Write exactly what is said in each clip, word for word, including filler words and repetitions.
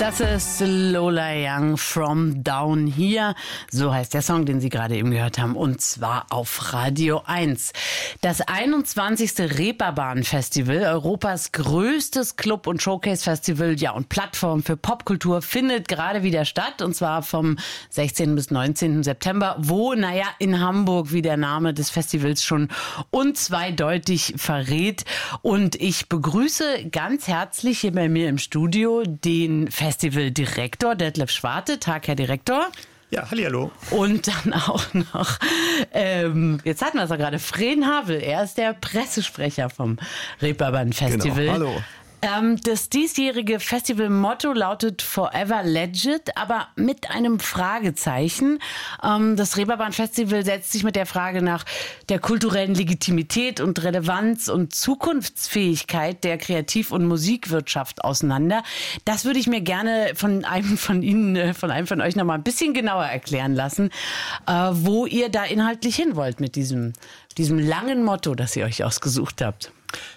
Das ist Lola Young, From Down Here. So heißt der Song, den Sie gerade eben gehört haben. Und zwar auf Radio eins. Das einundzwanzigste Reeperbahn-Festival, Europas größtes Club- und Showcase-Festival, ja, und Plattform für Popkultur, findet gerade wieder statt. Und zwar vom sechzehnten bis neunzehnten September, wo, naja, in Hamburg, wie der Name des Festivals schon unzweideutig verrät. Und ich begrüße ganz herzlich hier bei mir im Studio den Festivaldirektor Detlef Schwarte. Tag, Herr Direktor. Ja, hallihallo. Und dann auch noch, ähm, jetzt hatten wir es ja gerade, Fren Havel. Er ist der Pressesprecher vom Reeperbahn Festival. Genau, hallo. Ähm, das diesjährige Festivalmotto lautet Forever Legit, aber mit einem Fragezeichen. Ähm, das Reeperbahn Festival setzt sich mit der Frage nach der kulturellen Legitimität und Relevanz und Zukunftsfähigkeit der Kreativ- und Musikwirtschaft auseinander. Das würde ich mir gerne von einem von Ihnen, von einem von euch noch mal ein bisschen genauer erklären lassen, äh, wo ihr da inhaltlich hin wollt mit diesem, diesem langen Motto, das ihr euch ausgesucht habt.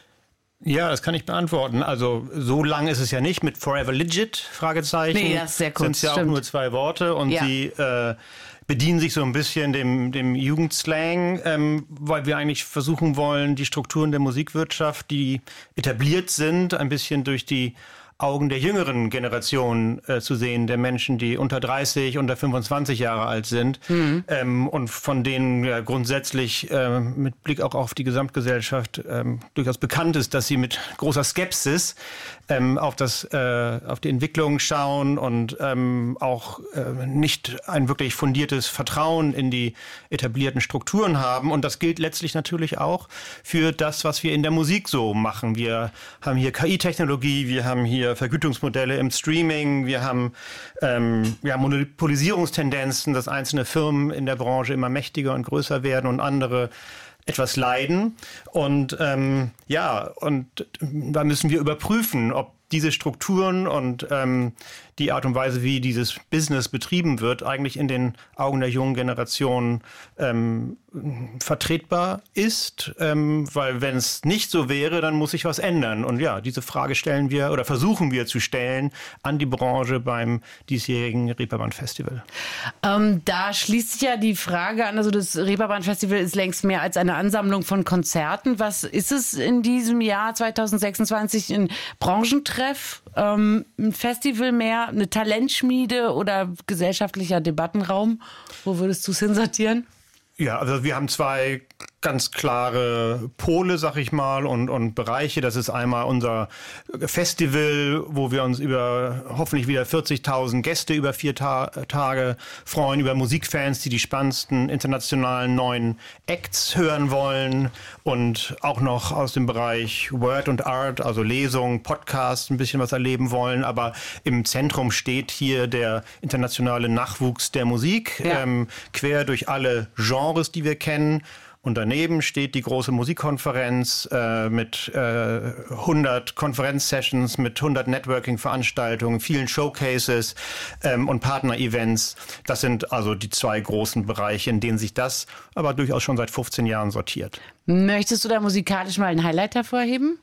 Ja, das kann ich beantworten. Also so lang ist es ja nicht mit Forever Legit, Fragezeichen. Nee, das ist sehr kurz, sind es ja stimmt. auch nur zwei Worte und Ja. sie äh, bedienen sich so ein bisschen dem, dem Jugendslang, ähm, weil wir eigentlich versuchen wollen, die Strukturen der Musikwirtschaft, die etabliert sind, ein bisschen durch die Augen der jüngeren Generation äh, zu sehen, der Menschen, die unter dreißig, unter fünfundzwanzig Jahre alt sind, mhm. ähm, und von denen ja grundsätzlich äh, mit Blick auch auf die Gesamtgesellschaft ähm, durchaus bekannt ist, dass sie mit großer Skepsis ähm, auf das, äh, auf die Entwicklung schauen und ähm, auch äh, nicht ein wirklich fundiertes Vertrauen in die etablierten Strukturen haben. Und das gilt letztlich natürlich auch für das, was wir in der Musik so machen. Wir haben hier K I-Technologie, wir haben hier Vergütungsmodelle im Streaming, wir haben ähm, ja, Monopolisierungstendenzen, dass einzelne Firmen in der Branche immer mächtiger und größer werden und andere etwas leiden. Und ähm, ja, und da müssen wir überprüfen, ob diese Strukturen und ähm, die Art und Weise, wie dieses Business betrieben wird, eigentlich in den Augen der jungen Generation ähm, vertretbar ist. Ähm, weil wenn es nicht so wäre, dann muss sich was ändern. Und ja, diese Frage stellen wir oder versuchen wir zu stellen an die Branche beim diesjährigen Reeperbahn Festival. Ähm, da schließt sich ja die Frage an, also das Reeperbahn Festival ist längst mehr als eine Ansammlung von Konzerten. Was ist es in diesem Jahr zwanzig sechsundzwanzig? Ein Branchentreff, ähm, ein Festival mehr, eine Talentschmiede oder gesellschaftlicher Debattenraum? Wo würdest du es hinsortieren? Ja, also wir haben zwei ganz klare Pole, sag ich mal, und, und Bereiche. Das ist einmal unser Festival, wo wir uns über hoffentlich wieder vierzigtausend Gäste über vier Ta- Tage freuen, über Musikfans, die die spannendsten internationalen neuen Acts hören wollen und auch noch aus dem Bereich Word und Art, also Lesungen, Podcasts, ein bisschen was erleben wollen. Aber im Zentrum steht hier der internationale Nachwuchs der Musik, ja. ähm, quer durch alle Genres, die wir kennen. Und daneben steht die große Musikkonferenz äh, mit äh, hundert Konferenzsessions, mit hundert Networking-Veranstaltungen, vielen Showcases ähm, und Partner-Events. Das sind also die zwei großen Bereiche, in denen sich das aber durchaus schon seit fünfzehn Jahren sortiert. Möchtest du da musikalisch mal ein Highlight hervorheben?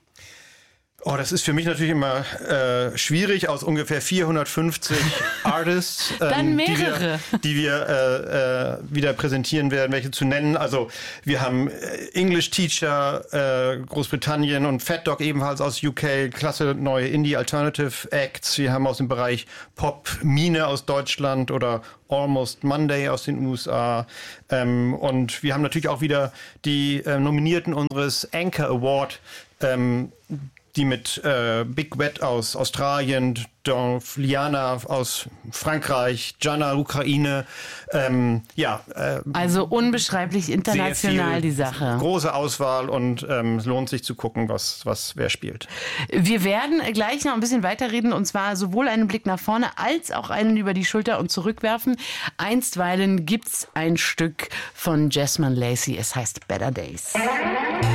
Oh, das ist für mich natürlich immer äh, schwierig, aus ungefähr vierhundertfünfzig Artists, ähm, die wir, die wir äh, äh, wieder präsentieren werden, welche zu nennen. Also wir haben English Teacher, äh, Großbritannien und Fat Dog ebenfalls aus U K, klasse neue Indie-Alternative Acts. Wir haben aus dem Bereich Pop Mine aus Deutschland oder Almost Monday aus den U S A. Ähm, und wir haben natürlich auch wieder die äh, Nominierten unseres Anchor Award, ähm, die mit äh, Big Wet aus Australien, Dolph Liana aus Frankreich, Jana Ukraine, ähm, ja. Äh, also unbeschreiblich international die Sache. Große Auswahl und ähm, es lohnt sich zu gucken, was, was wer spielt. Wir werden gleich noch ein bisschen weiterreden und zwar sowohl einen Blick nach vorne als auch einen über die Schulter und zurückwerfen. Einstweilen gibt's ein Stück von Jasmine Lacey, es heißt Better Days.